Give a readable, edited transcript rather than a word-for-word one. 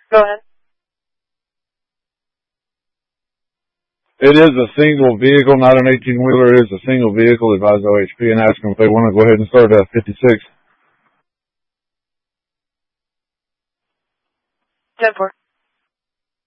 Go ahead. It is a single vehicle, not an 18-wheeler. It is a single vehicle. Advise OHP and ask them if they want to go ahead and start at 56. 10-4.